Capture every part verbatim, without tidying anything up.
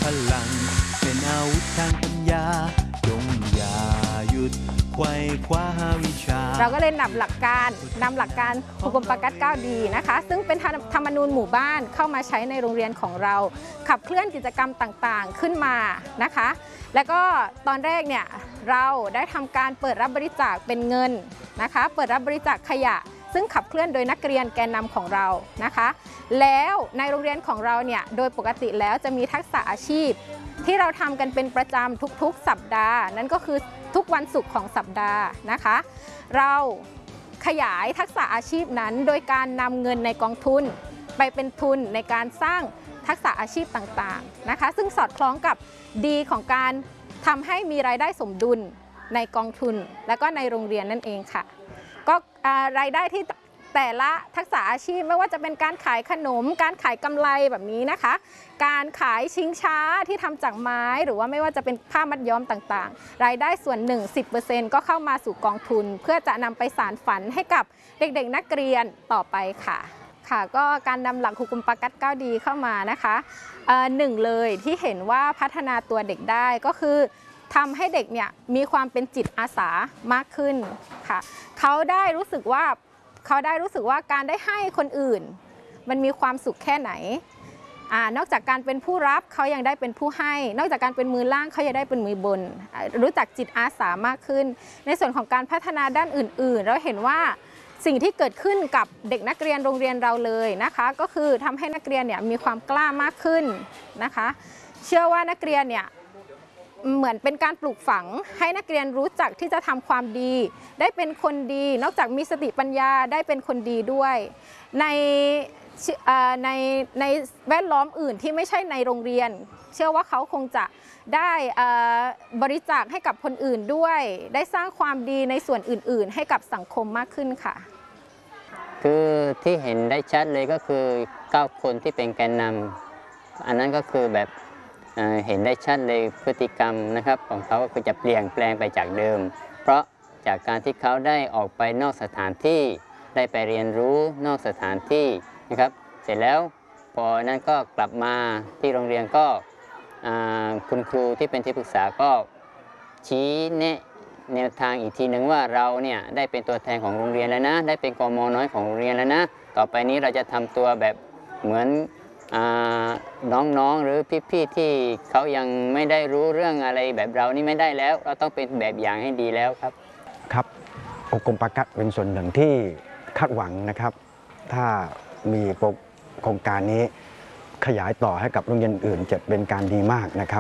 ลังเป็นอาวุธทางปัญญาจงอย่าหยุดไขว่คว้าวิชาเราก็เลยนำหลักการนำหลักการหุกุมปากัสเก้าดีนะคะซึ่งเป็นธรรมนูญหมู่บ้านเข้ามาใช้ในโรงเรียนของเราขับเคลื่อนกิจกรรมต่างๆขึ้นมานะคะแล้วก็ตอนแรกเนี่ยเราได้ทำการเปิดรับบริจาคเป็นเงินนะคะเปิดรับบริจาคขยะซึ่งขับเคลื่อนโดยนักเรียนแกนนำของเรานะคะแล้วในโรงเรียนของเราเนี่ยโดยปกติแล้วจะมีทักษะอาชีพที่เราทำกันเป็นประจำทุกๆสัปดาห์นั่นก็คือทุกวันศุกร์ของสัปดาห์นะคะเราขยายทักษะอาชีพนั้นโดยการนำเงินในกองทุนไปเป็นทุนในการสร้างทักษะอาชีพต่างๆนะคะซึ่งสอดคล้องกับดีของการทำให้มีรายได้สมดุลในกองทุนและก็ในโรงเรียนนั่นเองค่ะก็รายได้ที่แต่ละทักษะอาชีพไม่ว่าจะเป็นการขายขนมการขายกำไรแบบนี้นะคะการขายชิงช้าที่ทำจากไม้หรือว่าไม่ว่าจะเป็นผ้ามัดย้อมต่างๆรายได้ส่วนหนึ่ง สิบเปอร์เซ็นต์ ก็เข้ามาสู่กองทุนเพื่อจะนำไปสานฝันให้กับเด็กๆนักเรียนต่อไปค่ะค่ะก็การนำหลักหุกุมปากัสเก้าดีเข้ามานะคะหนึ่งเลยที่เห็นว่าพัฒนาตัวเด็กได้ก็คือทำให้เด็กเนี่ยมีความเป็นจิตอาสามากขึ้นค่ะเขาได้รู้สึกว่าเขาได้รู้สึกว่าการได้ให้คนอื่นมันมีความสุขแค่ไหนอ่านอกจากการเป็นผู้รับเขายังได้เป็นผู้ให้นอกจากการเป็นมือล่างเขายังได้เป็นมือบนรู้จักจิตอาสามากขึ้นในส่วนของการพัฒนาด้านอื่นๆเราเห็นว่าสิ่งที่เกิดขึ้นกับเด็กนักเรียนโรงเรียนเราเลยนะคะก็คือทำให้นักเรียนเนี่ยมีความกล้ามากขึ้นนะคะเชื่อว่านักเรียนเนี่ยเหมือนเป็นการปลูกฝังให้นักเรียนรู้จักที่จะทำความดีได้เป็นคนดีนอกจากมีสติปัญญาได้เป็นคนดีด้วยในในในแวดล้อมอื่นที่ไม่ใช่ในโรงเรียนเชื่อว่าเขาคงจะได้บริจาคให้กับคนอื่นด้วยได้สร้างความดีในส่วนอื่นๆให้กับสังคมมากขึ้นค่ะคือที่เห็นได้ชัดเลยก็คือเก้าคนที่เป็นแกนนำอันนั้นก็คือแบบเห็นได้ชัดเลยพฤติกรรมนะครับของเขาก็คือจะเปลี่ยนแปลงไปจากเดิมเพราะจากการที่เขาได้ออกไปนอกสถานที่ได้ไปเรียนรู้นอกสถานที่นะครับเสร็จแล้วพอนั้นก็กลับมาที่โรงเรียนก็คุณครูที่เป็นที่ปรึกษาก็ชี้แนะแนวทางอีกทีหนึ่งว่าเราเนี่ยได้เป็นตัวแทนของโรงเรียนแล้วนะได้เป็นกม.น้อยของโรงเรียนแล้วนะต่อไปนี้เราจะทำตัวแบบเหมือนน้องๆหรือพี่ๆที่เขายังไม่ได้รู้เรื่องอะไรแบบเรานี่ไม่ได้แล้วเราต้องเป็นแบบอย่างให้ดีแล้วครับครับหุกุมปากัสเป็นส่วนหนึ่งที่คาดหวังนะครับถ้ามีโครงการนี้ขยายต่อให้กับโรงเรียนอื่นจะเป็นการดีมากนะครับ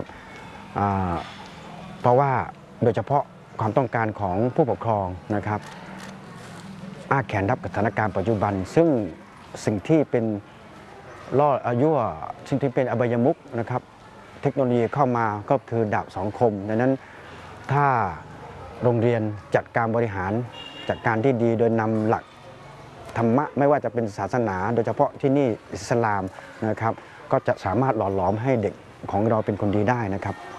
เพราะว่าโดยเฉพาะความต้องการของผู้ปกครองนะครับอ้าแขนรับกับสถานการณ์ปัจจุบันซึ่งสิ่งที่เป็นล่ออายุสิ่งที่เป็นอบายมุขนะครับเทคโนโลยีเข้ามาก็คือดาบสองคมดังนั้นถ้าโรงเรียนจัดการบริหารจัดการที่ดีโดยนำหลักธรรมะไม่ว่าจะเป็นศาสนาโดยเฉพาะที่นี่อิสลามนะครับก็จะสามารถหล่อหลอมให้เด็กของเราเป็นคนดีได้นะครับ